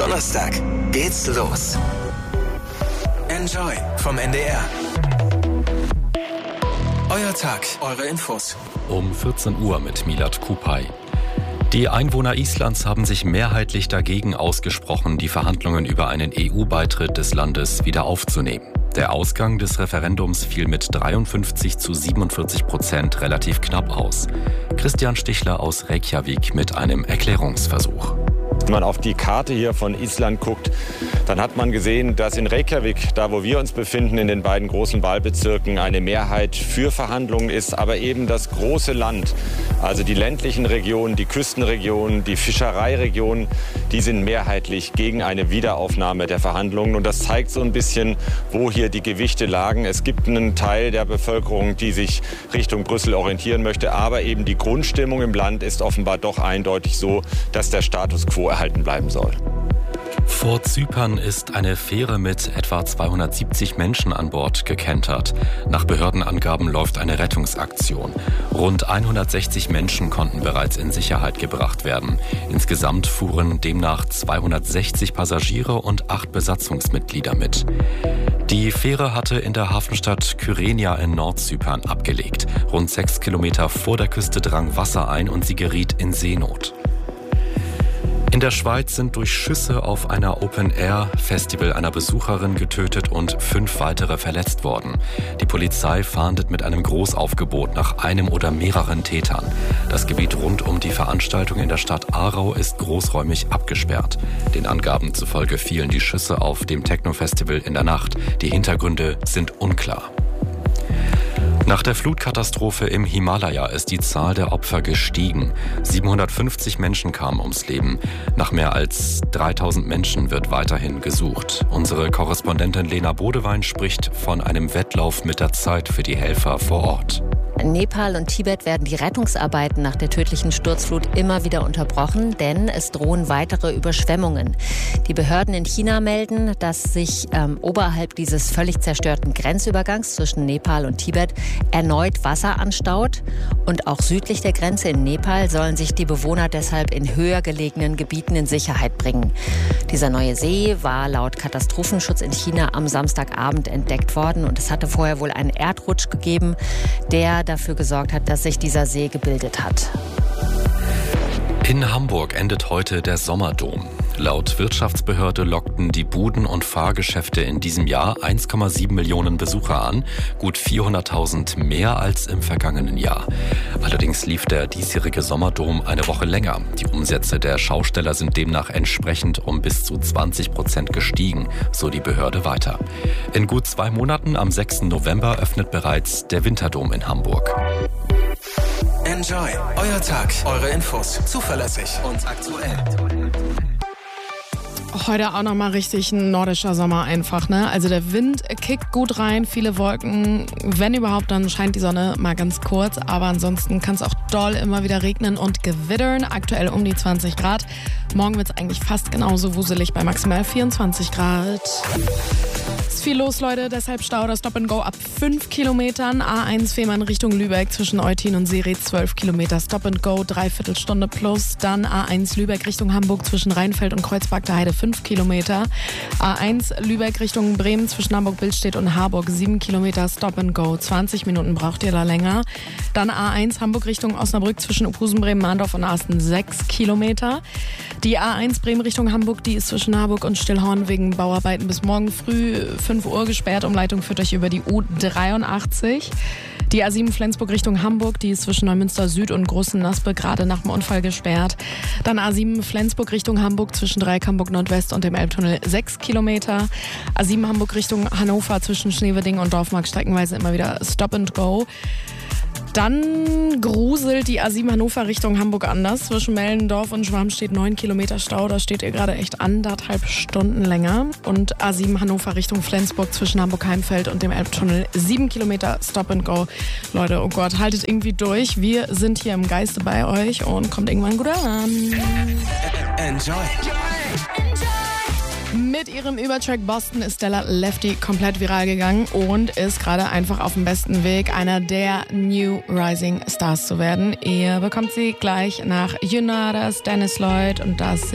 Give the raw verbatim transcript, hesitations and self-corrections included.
Donnerstag geht's los. Enjoy vom N D R. Euer Tag, eure Infos. Um vierzehn Uhr mit Milad Kupay. Die Einwohner Islands haben sich mehrheitlich dagegen ausgesprochen, die Verhandlungen über einen E U-Beitritt des Landes wieder aufzunehmen. Der Ausgang des Referendums fiel mit dreiundfünfzig zu siebenundvierzig Prozent relativ knapp aus. Christian Stichler aus Reykjavik mit einem Erklärungsversuch. Wenn man auf die Karte hier von Island guckt, dann hat man gesehen, dass in Reykjavik, da wo wir uns befinden, in den beiden großen Wahlbezirken, eine Mehrheit für Verhandlungen ist, aber eben das große Land, also die ländlichen Regionen, die Küstenregionen, die Fischereiregionen, die sind mehrheitlich gegen eine Wiederaufnahme der Verhandlungen. Und das zeigt so ein bisschen, wo hier die Gewichte lagen. Es gibt einen Teil der Bevölkerung, die sich Richtung Brüssel orientieren möchte, aber eben die Grundstimmung im Land ist offenbar doch eindeutig so, dass der Status quo erhalten bleiben soll. Vor Zypern ist eine Fähre mit etwa zweihundertsiebzig Menschen an Bord gekentert. Nach Behördenangaben läuft eine Rettungsaktion. Rund hundertsechzig Menschen konnten bereits in Sicherheit gebracht werden. Insgesamt fuhren demnach zweihundertsechzig Passagiere und acht Besatzungsmitglieder mit. Die Fähre hatte in der Hafenstadt Kyrenia in Nordzypern abgelegt. Rund sechs Kilometer vor der Küste drang Wasser ein und sie geriet in Seenot. In der Schweiz sind durch Schüsse auf einer Open-Air-Festival einer Besucherin getötet und fünf weitere verletzt worden. Die Polizei fahndet mit einem Großaufgebot nach einem oder mehreren Tätern. Das Gebiet rund um die Veranstaltung in der Stadt Aarau ist großräumig abgesperrt. Den Angaben zufolge fielen die Schüsse auf dem Techno-Festival in der Nacht. Die Hintergründe sind unklar. Nach der Flutkatastrophe im Himalaya ist die Zahl der Opfer gestiegen. siebenhundertfünfzig Menschen kamen ums Leben. Nach mehr als dreitausend Menschen wird weiterhin gesucht. Unsere Korrespondentin Lena Bodewein spricht von einem Wettlauf mit der Zeit für die Helfer vor Ort. In Nepal und Tibet werden die Rettungsarbeiten nach der tödlichen Sturzflut immer wieder unterbrochen, denn es drohen weitere Überschwemmungen. Die Behörden in China melden, dass sich ähm, oberhalb dieses völlig zerstörten Grenzübergangs zwischen Nepal und Tibet erneut Wasser anstaut. Und auch südlich der Grenze in Nepal sollen sich die Bewohner deshalb in höher gelegenen Gebieten in Sicherheit bringen. Dieser neue See war laut Katastrophenschutz in China am Samstagabend entdeckt worden und es hatte vorher wohl einen Erdrutsch gegeben, der dafür gesorgt hat, dass sich dieser See gebildet hat. In Hamburg endet heute der Sommerdom. Laut Wirtschaftsbehörde lockten die Buden- und Fahrgeschäfte in diesem Jahr eins Komma sieben Millionen Besucher an, gut vierhunderttausend mehr als im vergangenen Jahr. Allerdings lief der diesjährige Sommerdom eine Woche länger. Die Umsätze der Schausteller sind demnach entsprechend um bis zu zwanzig Prozent gestiegen, so die Behörde weiter. In gut zwei Monaten, am sechsten November, öffnet bereits der Winterdom in Hamburg. Enjoy, euer Tag, eure Infos, zuverlässig und aktuell. Heute auch nochmal richtig ein nordischer Sommer einfach, ne? Also der Wind kickt gut rein, viele Wolken. Wenn überhaupt, dann scheint die Sonne mal ganz kurz. Aber ansonsten kann es auch doll immer wieder regnen und gewittern. Aktuell um die zwanzig Grad. Morgen wird es eigentlich fast genauso wuselig bei maximal vierundzwanzig Grad. Ist viel los, Leute, deshalb Stau, das Stop and Go ab fünf Kilometern. A eins Fehmarn Richtung Lübeck zwischen Eutin und Serit zwölf Kilometer. Stop and Go, dreiviertel Stunde plus. Dann A eins Lübeck Richtung Hamburg zwischen Rheinfeld und Kreuzberg der Heide fünf Kilometer. A eins Lübeck Richtung Bremen zwischen Hamburg-Billstedt und Harburg sieben Kilometer. Stop and Go, zwanzig Minuten braucht ihr da länger. Dann A eins Hamburg Richtung Osnabrück zwischen Uphusen, Bremen, Mahndorf und Asten sechs Kilometer. Die A eins Bremen Richtung Hamburg, die ist zwischen Harburg und Stillhorn wegen Bauarbeiten bis morgen früh fünf Uhr gesperrt. Umleitung führt euch über die U dreiundachtzig. Die A sieben Flensburg Richtung Hamburg, die ist zwischen Neumünster Süd und Großen-Naspe gerade nach dem Unfall gesperrt. Dann A sieben Flensburg Richtung Hamburg zwischen Dreieck Hamburg Nordwest und dem Elbtunnel sechs Kilometer. A sieben Hamburg Richtung Hannover zwischen Schneewedding und Dorfmark streckenweise immer wieder Stop and Go. Dann gruselt die A sieben Hannover Richtung Hamburg anders. Zwischen Mellendorf und Schwarm steht neun Kilometer Stau. Da steht ihr gerade echt anderthalb Stunden länger. Und A sieben Hannover Richtung Flensburg zwischen Hamburg-Heimfeld und dem Elbtunnel sieben Kilometer Stop and Go. Leute, oh Gott, haltet irgendwie durch. Wir sind hier im Geiste bei euch und kommt irgendwann gut an. Enjoy. Mit ihrem Übertrack Boston ist Stella Lefty komplett viral gegangen und ist gerade einfach auf dem besten Weg, einer der New Rising Stars zu werden. Ihr bekommt sie gleich nach Jonas, Dennis Lloyd und das